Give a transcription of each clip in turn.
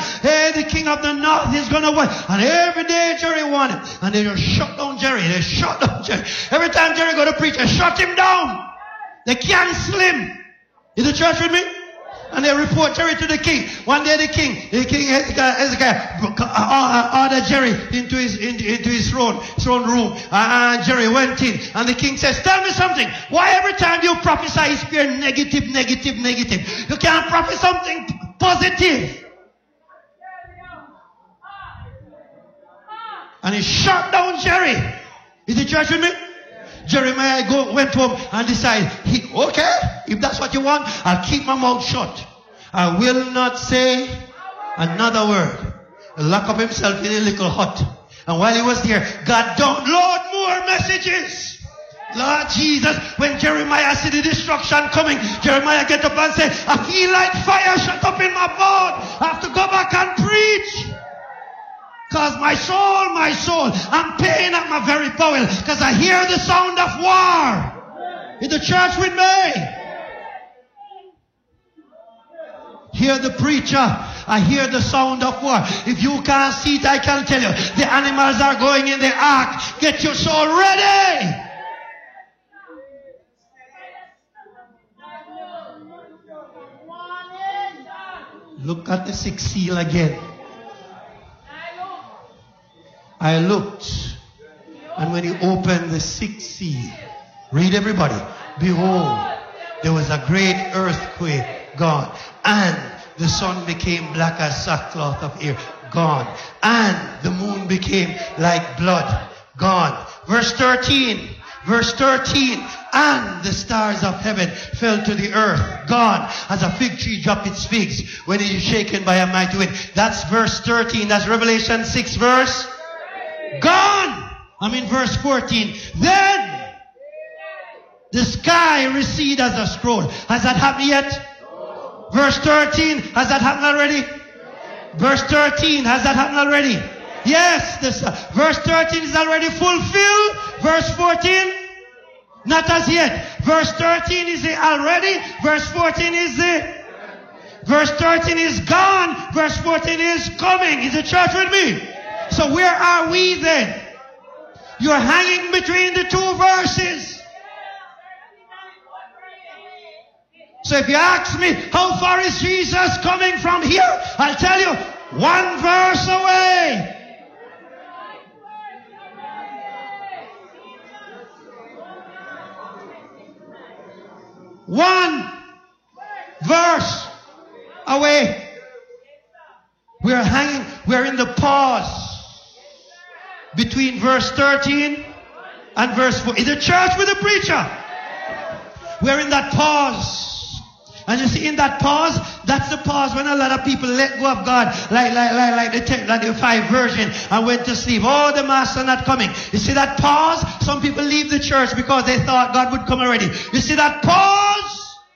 hey, the king of the north is going to win. And every day Jerry won it. And they just shut down Jerry. They shut down Jerry. Every time Jerry go to preach, they shut him down. They cancel him. Is the church with me? And they report Jerry to the king. One day the king Hezekiah ordered Jerry into his throne room. And Jerry went in. And the king says, tell me something. Why every time you prophesy you speak negative? You can't prophesy something positive. And he shut down Jerry. Is the church with me? Jeremiah went home and decided, okay, if that's what you want, I'll keep my mouth shut. I will not say another word. He locked up himself in a little hut. And while he was there, God download more messages. Lord Jesus, when Jeremiah see the destruction coming, Jeremiah get up and say, I feel like fire shut up in my bone. I have to go back and preach. Because my soul, I'm paying at my very bowel. Because I hear the sound of war. In the church with me. Hear the preacher. I hear the sound of war. If you can't see it, I can tell you. The animals are going in the ark. Get your soul ready. Look at the sixth seal again. I looked, and when he opened the sixth seal, read everybody, behold, there was a great earthquake, gone, and the sun became black as sackcloth of hair, gone, and the moon became like blood, gone. Verse 13, and the stars of heaven fell to the earth, gone, as a fig tree dropped its figs when it is shaken by a mighty wind. That's verse 13, that's Revelation 6 verse. Gone. I'm in verse 14. Then the sky receded as a scroll. Has that happened yet? Verse 13. Has that happened already? Verse 13. Has that happened already? Yes. Verse 13 is already fulfilled. Verse 14. Not as yet. Verse 13 is it already. Verse 14 is it. Verse 13 is gone. Verse 14 is coming. Is the church with me? So where are we then? You're hanging between the two verses. So if you ask me, how far is Jesus coming from here? I'll tell you, one verse away. One verse away. We're hanging, we're in the pause between verse 13 and verse 4. In the church with the preacher, we're in that pause. And you see, in that pause, that's the pause when a lot of people let go of God, like the 5 virgin and went to sleep. Oh, the master not coming. You see that pause? Some people leave the church because they thought God would come already. You see that pause?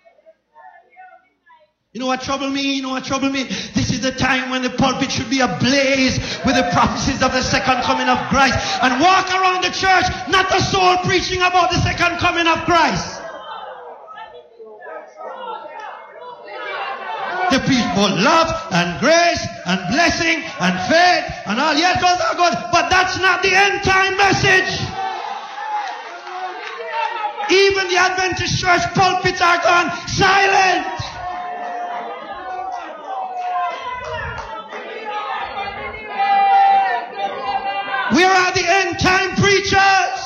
You know what troubled me? This is the time when the pulpit should be ablaze with the prophecies of the second coming of Christ. And walk around the church, not a soul preaching about the second coming of Christ. They preach about love and grace and blessing and faith and all. Yes, those are good, but that's not the end time message. Even the Adventist church pulpits are gone silent. Where are the end time preachers?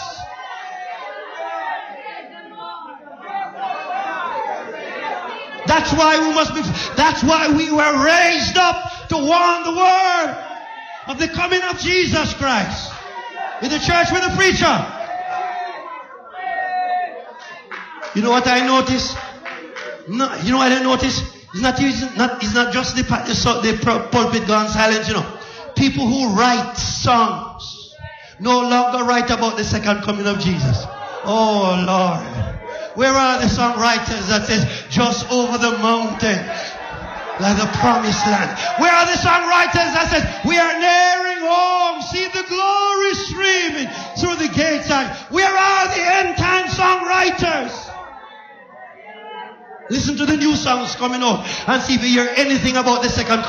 That's why we were raised up to warn the world of the coming of Jesus Christ. In the church with the preacher. You know what I notice? No, you know what I notice? It's not just the pulpit gone silent, you know. People who write songs no longer write about the second coming of Jesus. Oh Lord. Where are the songwriters that says, just over the mountain, like the promised land? Where are the songwriters that says, we are nearing home, see the glory streaming through the gates? Where are the end time songwriters? Listen to the new songs coming out and see if you hear anything about the second coming.